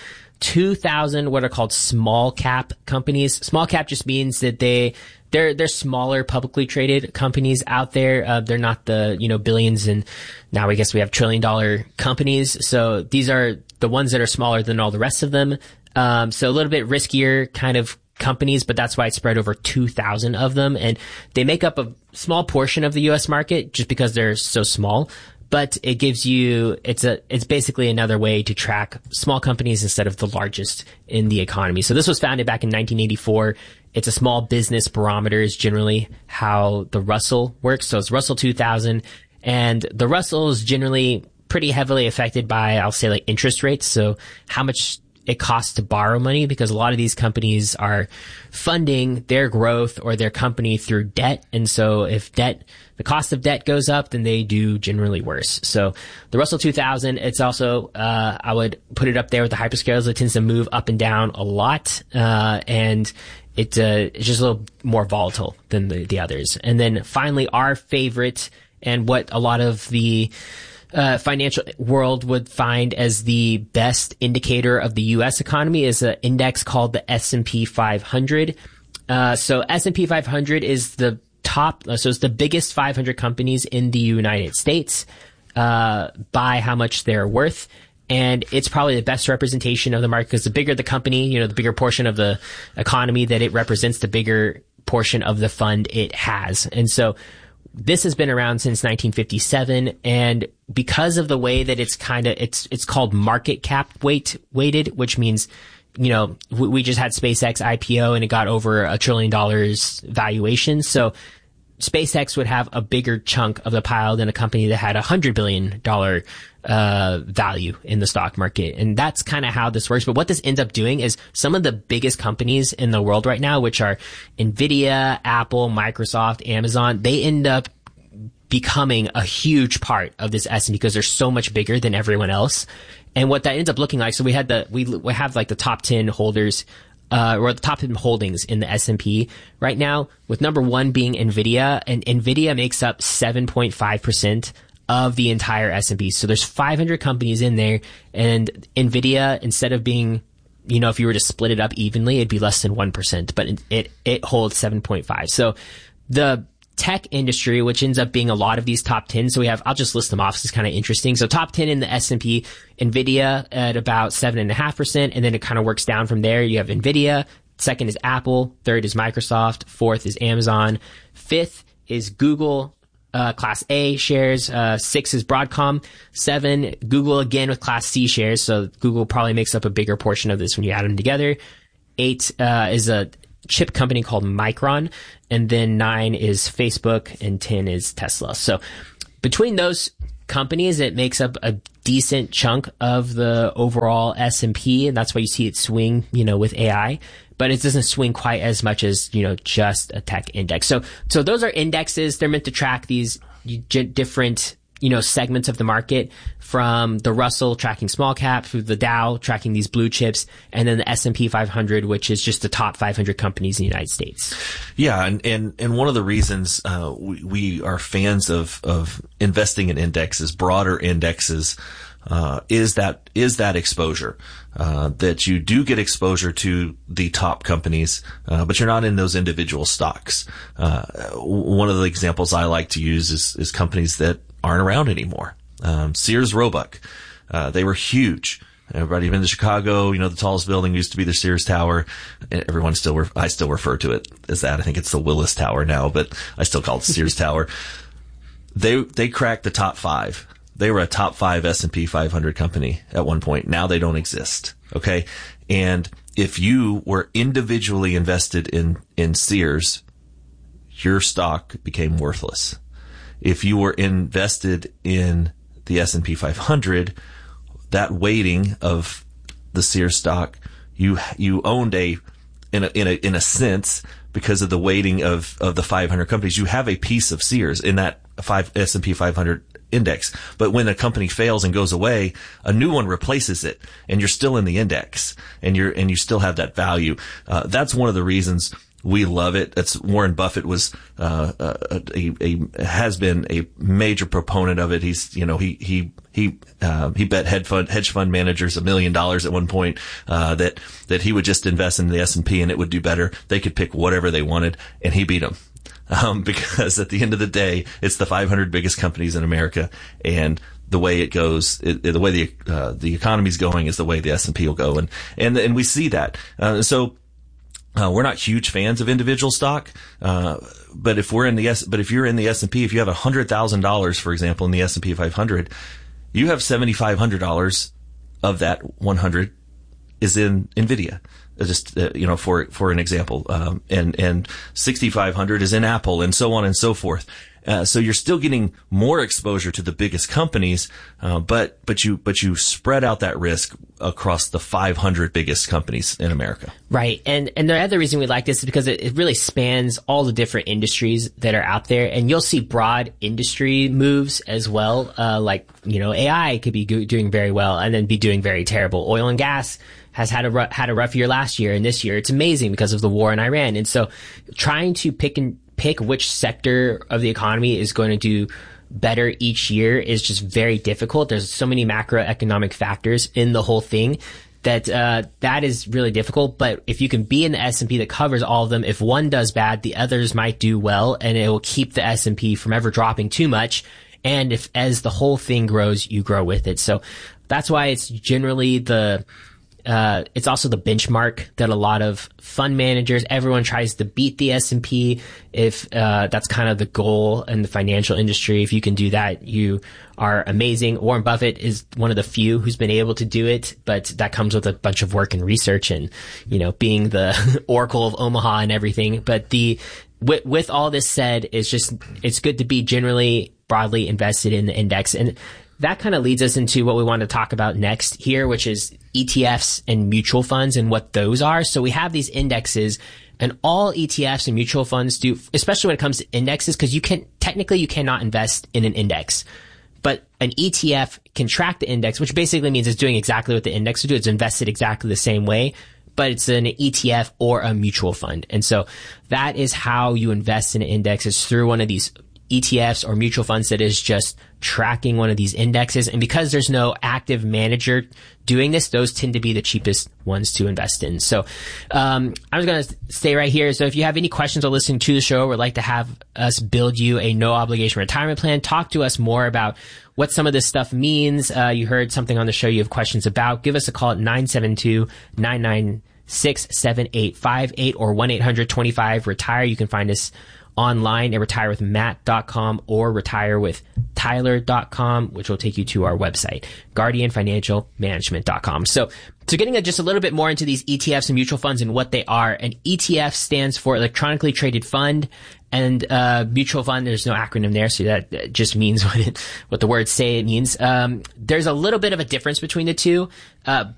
2,000 what are called small cap companies. Small cap just means that they're smaller publicly traded companies out there. They're not the, billions, and now I guess we have $1 trillion companies. So these are the ones that are smaller than all the rest of them. So a little bit riskier kind of companies, but that's why it's spread over 2,000 of them. And they make up a small portion of the U.S. market just because they're so small. But it gives you, it's basically another way to track small companies instead of the largest in the economy. So this was founded back in 1984. It's a small business barometer is generally how the Russell works. So it's Russell 2000, and the Russell is generally pretty heavily affected by, I'll say, like interest rates. So how much it costs to borrow money, because a lot of these companies are funding their growth or their company through debt. And so if the cost of debt goes up, then they do generally worse. So the Russell 2000, it's also, I would put it up there with the hyperscalers. It tends to move up and down a lot. And it's just a little more volatile than the others. And then finally, our favorite, and what a lot of the financial world would find as the best indicator of the U.S. economy, is an index called the S&P 500. So S&P 500 is the top, so it's the biggest 500 companies in the United States by how much they're worth. And it's probably the best representation of the market, because the bigger the company, the bigger portion of the economy that it represents, the bigger portion of the fund it has. And so this has been around since 1957. And because of the way that it's called market cap weighted, which means, we just had SpaceX IPO and it got over $1 trillion valuation. So SpaceX would have a bigger chunk of the pile than a company that had $100 billion value in the stock market. And that's kind of how this works. But what this ends up doing is some of the biggest companies in the world right now, which are Nvidia, Apple, Microsoft, Amazon, they end up becoming a huge part of this S&P because they're so much bigger than everyone else. And what that ends up looking like, so we have like the top 10 holders, or the top 10 holdings in the S&P right now, with number one being Nvidia, and Nvidia makes up 7.5% of the entire S&P. So there's 500 companies in there, and NVIDIA, instead of being, if you were to split it up evenly, it'd be less than 1%, but it holds 7.5. So the tech industry, which ends up being a lot of these top 10. So I'll just list them off. This is kind of interesting. So top 10 in the S&P, NVIDIA at about 7.5%. And then it kind of works down from there. You have NVIDIA. Second is Apple. Third is Microsoft. Fourth is Amazon. Fifth is Google. Class A shares. 6 is Broadcom. 7, Google again with Class C shares. So Google probably makes up a bigger portion of this when you add them together. 8 is a chip company called Micron. And then 9 is Facebook, and 10 is Tesla. So between those companies, it makes up a decent chunk of the overall S&P. And that's why you see it swing, with AI. But it doesn't swing quite as much as, just a tech index. So those are indexes. They're meant to track these different, segments of the market, from the Russell tracking small cap, through the Dow tracking these blue chips, and then the S&P 500, which is just the top 500 companies in the United States. Yeah. And one of the reasons, we are fans of investing in indexes, broader indexes, is that exposure, that you do get exposure to the top companies, but you're not in those individual stocks. One of the examples I like to use is companies that aren't around anymore. Sears Roebuck, they were huge. Everybody been to Chicago, the tallest building used to be the Sears Tower. I still refer to it as that. I think it's the Willis Tower now, but I still call it Sears Tower. They cracked the top 5. They were a top 5 S&P 500 company at one point. Now they don't exist. Okay. And if you were individually invested in Sears, your stock became worthless. If you were invested in the S&P 500, that weighting of the Sears stock, you owned in a sense, because of the weighting of the 500 companies, you have a piece of Sears in that S&P 500 index. But when a company fails and goes away, a new one replaces it, and you're still in the index, and you still have that value. That's one of the reasons we love it. That's Warren Buffett has been a major proponent of it. He's, he bet hedge fund managers $1 million at one point, that he would just invest in the S&P and it would do better. They could pick whatever they wanted, and he beat them. Because at the end of the day, it's the 500 biggest companies in America, and the way it goes, the way the economy's going is the way the S&P will go, and we see that. We're not huge fans of individual stock, but if you're in the S&P, if you have $100,000, for example, in the S&P 500, you have $7,500 of that 100 is in NVIDIA. Just, for an example, and 6,500 is in Apple, and so on and so forth. So you're still getting more exposure to the biggest companies, but you spread out that risk across the 500 biggest companies in America. Right. And the other reason we like this is because it really spans all the different industries that are out there, and you'll see broad industry moves as well. AI could be doing very well and then be doing very terrible. Oil and gas has had a rough year last year, and this year it's amazing because of the war in Iran. And so trying to pick which sector of the economy is going to do better each year is just very difficult. There's so many macroeconomic factors in the whole thing that is really difficult. But if you can be in the S&P that covers all of them, if one does bad, the others might do well, and it will keep the S&P from ever dropping too much. And as the whole thing grows, you grow with it. So that's why it's generally it's also the benchmark that a lot of fund managers, everyone tries to beat the S&P. If that's kind of the goal in the financial industry, if you can do that, you are amazing. Warren Buffett is one of the few who's been able to do it, but that comes with a bunch of work and research and, being the Oracle of Omaha and everything. But with all this said, it's good to be generally broadly invested in the index. And that kind of leads us into what we want to talk about next here, which is ETFs and mutual funds and what those are. So we have these indexes, and all ETFs and mutual funds do, especially when it comes to indexes, because you cannot invest in an index. But an ETF can track the index, which basically means it's doing exactly what the index would do. It's invested exactly the same way, but it's an ETF or a mutual fund. And so that is how you invest in an index, is through one of these ETFs or mutual funds that is just tracking one of these indexes. And because there's no active manager doing this, those tend to be the cheapest ones to invest in. So I'm just going to stay right here. So if you have any questions or listening to the show or would like to have us build you a no obligation retirement plan, talk to us more about what some of this stuff means. You heard something on the show you have questions about. Give us a call at 972-996-7858 or 1-800-25-RETIRE. You can find us online at retirewithmatt.com or retirewithtyler.com, which will take you to our website, guardianfinancialmanagement.com. So getting just a little bit more into these ETFs and mutual funds and what they are. An ETF stands for electronically traded fund, and mutual fund, there's no acronym there, so that just means what the words say it means. There's a little bit of a difference between the two.